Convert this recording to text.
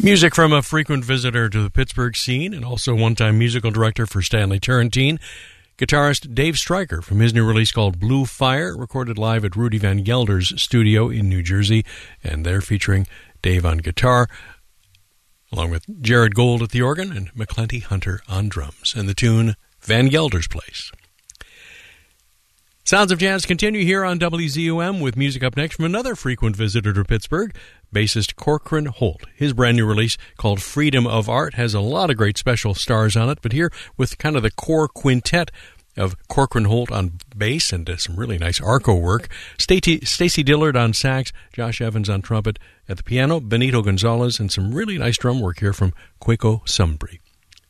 Music from a frequent visitor to the Pittsburgh scene and also one-time musical director for Stanley Turrentine, guitarist Dave Stryker from his new release called Blue Fire, recorded live at Rudy Van Gelder's studio in New Jersey, and they're featuring Dave on guitar, along with Jared Gold at the organ and McClenty Hunter on drums, and the tune Van Gelder's Place. Sounds of Jazz continue here on WZUM with music up next from another frequent visitor to Pittsburgh, bassist Corcoran Holt. His brand new release called Freedom of Art has a lot of great special stars on it, but here with kind of the core quintet of Corcoran Holt on bass and some really nice arco work, Stacy Dillard on sax, Josh Evans on trumpet, at the piano, Benito Gonzalez, and some really nice drum work here from Quaco Sumbry.